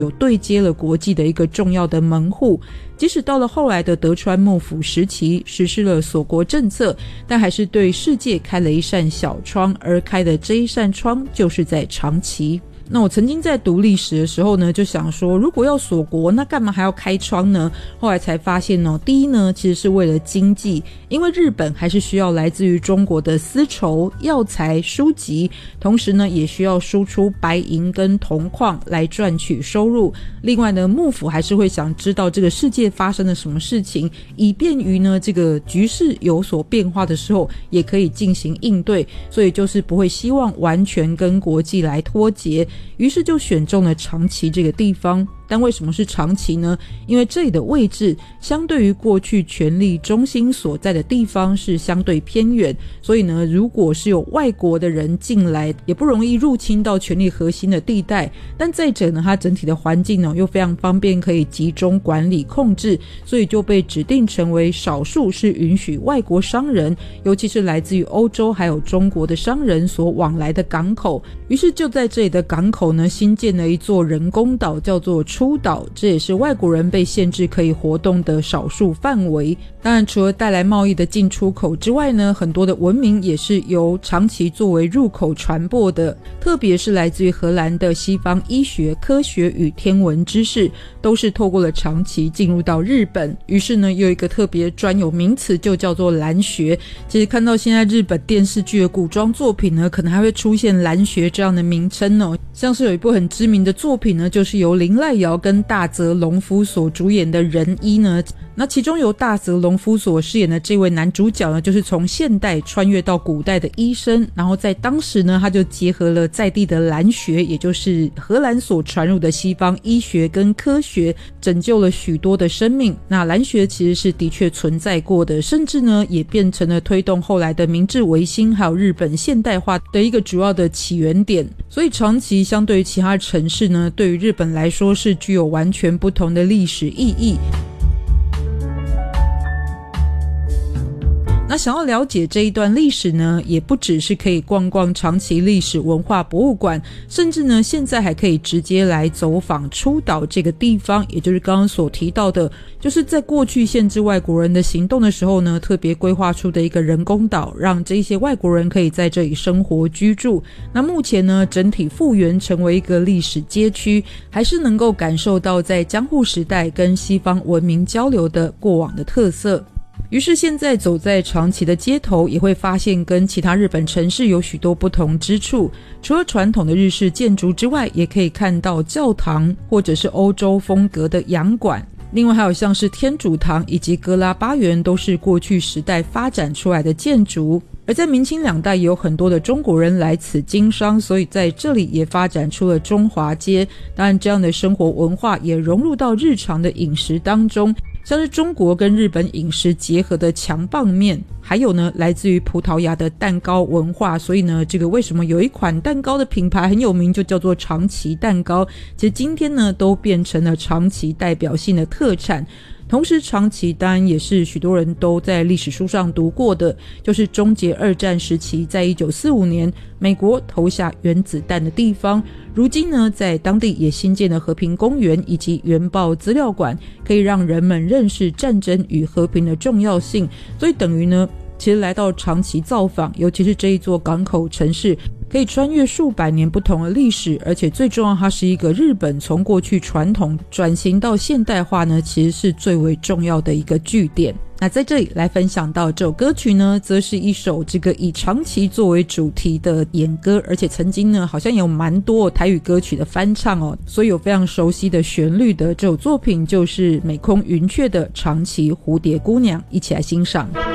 有对接了国际的一个重要的门户。即使到了后来的德川幕府时期实施了锁国政策，但还是对世界开了一扇小窗，而开的这一扇窗就是在长崎。那我曾经在读历史的时候呢，就想说如果要锁国，那干嘛还要开窗呢？后来才发现第一呢，其实是为了经济，因为日本还是需要来自于中国的丝绸、药材、书籍，同时呢也需要输出白银跟铜矿来赚取收入。另外呢，幕府还是会想知道这个世界发生了什么事情，以便于呢这个局势有所变化的时候也可以进行应对，所以就是不会希望完全跟国际来脱节，于是就选中了长崎这个地方。但为什么是长崎呢？因为这里的位置相对于过去权力中心所在的地方是相对偏远，所以呢，如果是有外国的人进来，也不容易入侵到权力核心的地带。但再者呢，它整体的环境呢又非常方便，可以集中管理控制，所以就被指定成为少数是允许外国商人，尤其是来自于欧洲还有中国的商人所往来的港口。于是就在这里的港口呢，新建了一座人工岛，叫做出岛，这也是外国人被限制可以活动的少数范围。当然除了带来贸易的进出口之外呢，很多的文明也是由长崎作为入口传播的，特别是来自于荷兰的西方医学、科学与天文知识，都是透过了长崎进入到日本。于是呢，有一个特别专有名词就叫做蓝学。其实看到现在日本电视剧的古装作品呢，可能还会出现蓝学这样的名称哦。像是有一部很知名的作品呢，就是由林濑遥跟大泽隆夫所主演的仁医呢，那其中由大泽隆夫所饰演的这位男主角呢，就是从现代穿越到古代的医生，然后在当时呢，他就结合了在地的蓝学，也就是荷兰所传入的西方医学跟科学，拯救了许多的生命。那蓝学其实是的确存在过的，甚至呢也变成了推动后来的明治维新还有日本现代化的一个主要的起源点。所以长崎相对于其他城市呢，对于日本来说是具有完全不同的历史意义。那想要了解这一段历史呢，也不只是可以逛逛长崎历史文化博物馆，甚至呢现在还可以直接来走访出岛这个地方，也就是刚刚所提到的，就是在过去限制外国人的行动的时候呢，特别规划出的一个人工岛，让这些外国人可以在这里生活居住。那目前呢，整体复原成为一个历史街区，还是能够感受到在江户时代跟西方文明交流的过往的特色。于是现在走在长崎的街头，也会发现跟其他日本城市有许多不同之处。除了传统的日式建筑之外，也可以看到教堂或者是欧洲风格的洋馆，另外还有像是天主堂以及格拉巴园，都是过去时代发展出来的建筑。而在明清两代也有很多的中国人来此经商，所以在这里也发展出了中华街。当然这样的生活文化也融入到日常的饮食当中，像是中国跟日本饮食结合的强棒面，还有呢来自于葡萄牙的蛋糕文化。所以呢，这个为什么有一款蛋糕的品牌很有名，就叫做长崎蛋糕，其实今天呢都变成了长崎代表性的特产。同时长崎当然也是许多人都在历史书上读过的，就是终结二战时期在1945年美国投下原子弹的地方。如今呢，在当地也新建了和平公园以及原爆资料馆，可以让人们认识战争与和平的重要性。所以等于呢，其实来到长崎造访，尤其是这一座港口城市，可以穿越数百年不同的历史，而且最重要，它是一个日本从过去传统转型到现代化呢，其实是最为重要的一个据点。那在这里来分享到这首歌曲呢，则是一首这个以长崎作为主题的演歌，而且曾经呢好像有蛮多台语歌曲的翻唱哦，所以有非常熟悉的旋律的这首作品，就是美空云雀的长崎蝴蝶姑娘，一起来欣赏。